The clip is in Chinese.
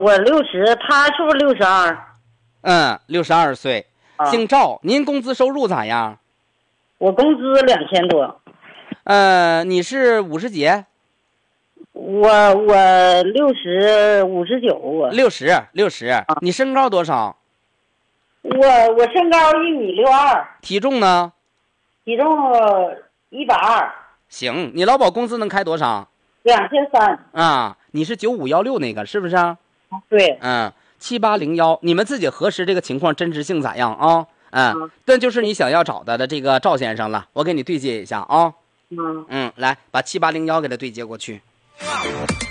我60，他是不是62？ 嗯，62岁，姓赵。您工资收入咋样？ 我工资2000多。 你是50几？ 我59我。 60。你身高多少？ 我身高1.62米。 体重呢？ 体重120。 行，你劳保工资能开多少 ？2300。 啊，你是9516那个是不是？ 对。 7801，你们自己核实这个情况真实性咋样啊？这就是你想要找的这个赵先生了，我给你对接一下啊。来，把7801给他对接过去。